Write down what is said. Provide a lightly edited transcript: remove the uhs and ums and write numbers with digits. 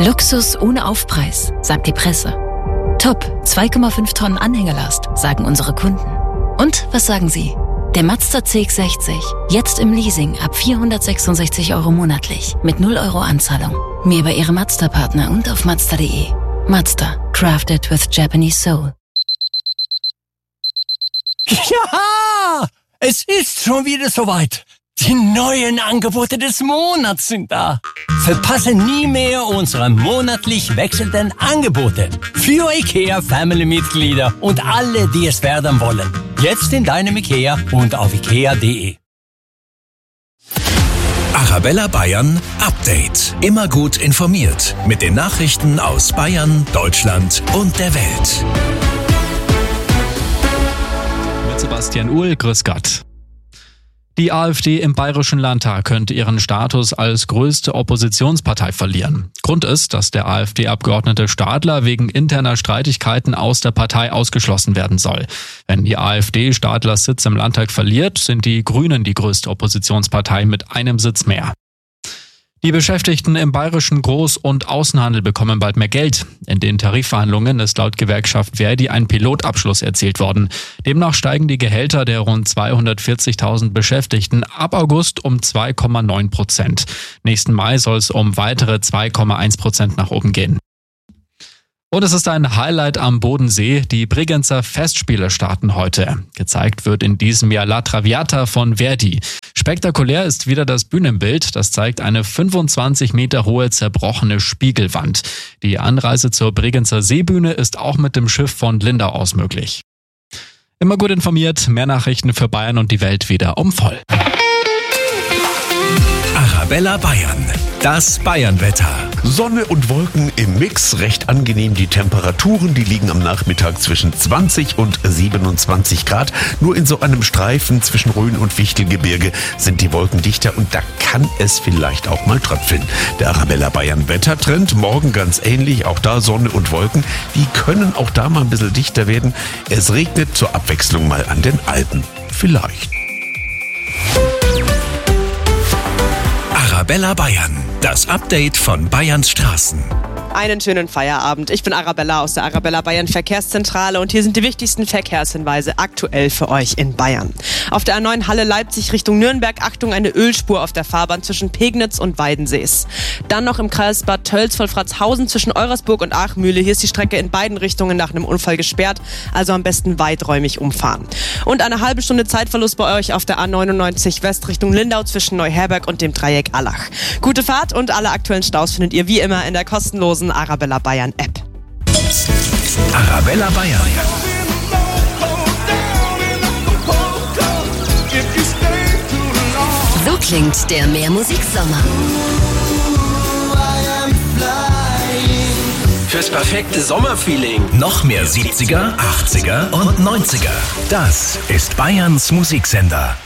Luxus ohne Aufpreis, sagt die Presse. Top, 2,5 Tonnen Anhängerlast, sagen unsere Kunden. Und was sagen Sie? Der Mazda CX-60, jetzt im Leasing ab 466 € monatlich, mit 0 € Anzahlung. Mehr über Ihre Mazda-Partner und auf Mazda.de. Mazda, crafted with Japanese soul. Ja, es ist schon wieder soweit. Die neuen Angebote des Monats sind da. Verpasse nie mehr unsere monatlich wechselnden Angebote für IKEA-Family-Mitglieder und alle, die es werden wollen. Jetzt in deinem IKEA und auf ikea.de. Arabella Bayern Update. Immer gut informiert mit den Nachrichten aus Bayern, Deutschland und der Welt. Mit Sebastian Uhl, grüß Gott. Die AfD im Bayerischen Landtag könnte ihren Status als größte Oppositionspartei verlieren. Grund ist, dass der AfD-Abgeordnete Stadler wegen interner Streitigkeiten aus der Partei ausgeschlossen werden soll. Wenn die AfD Stadlers Sitz im Landtag verliert, sind die Grünen die größte Oppositionspartei mit einem Sitz mehr. Die Beschäftigten im bayerischen Groß- und Außenhandel bekommen bald mehr Geld. In den Tarifverhandlungen ist laut Gewerkschaft Verdi ein Pilotabschluss erzielt worden. Demnach steigen die Gehälter der rund 240.000 Beschäftigten ab August um 2,9%. Nächsten Mai soll es um weitere 2,1% nach oben gehen. Und es ist ein Highlight am Bodensee. Die Bregenzer Festspiele starten heute. Gezeigt wird in diesem Jahr La Traviata von Verdi. Spektakulär ist wieder das Bühnenbild. Das zeigt eine 25 Meter hohe zerbrochene Spiegelwand. Die Anreise zur Bregenzer Seebühne ist auch mit dem Schiff von Lindau aus möglich. Immer gut informiert, mehr Nachrichten für Bayern und die Welt wieder um voll. Arabella Bayern, das Bayernwetter. Sonne und Wolken im Mix, recht angenehm die Temperaturen, die liegen am Nachmittag zwischen 20 und 27 Grad. Nur in so einem Streifen zwischen Rhön und Fichtelgebirge sind die Wolken dichter und da kann es vielleicht auch mal tröpfeln. Der Arabella Bayern Wettertrend, morgen ganz ähnlich, auch da Sonne und Wolken, die können auch da mal ein bisschen dichter werden. Es regnet zur Abwechslung mal an den Alpen. Vielleicht. Arabella Bayern, das Update von Bayerns Straßen. Einen schönen Feierabend. Ich bin Arabella aus der Arabella Bayern Verkehrszentrale und hier sind die wichtigsten Verkehrshinweise aktuell für euch in Bayern. Auf der A9 Halle Leipzig Richtung Nürnberg, Achtung, eine Ölspur auf der Fahrbahn zwischen Pegnitz und Weidensees. Dann noch im Kreis Bad Tölz-Wolfratshausen zwischen Eurasburg und Achmühle. Hier ist die Strecke in beiden Richtungen nach einem Unfall gesperrt, also am besten weiträumig umfahren. Und eine halbe Stunde Zeitverlust bei euch auf der A99 West Richtung Lindau zwischen Neuherberg und dem Dreieck Allach. Gute Fahrt und alle aktuellen Staus findet ihr wie immer in der kostenlosen Arabella Bayern App. Arabella Bayern. So klingt der Mehrmusiksommer. Fürs perfekte Sommerfeeling. Noch mehr 70er, 80er und 90er. Das ist Bayerns Musiksender.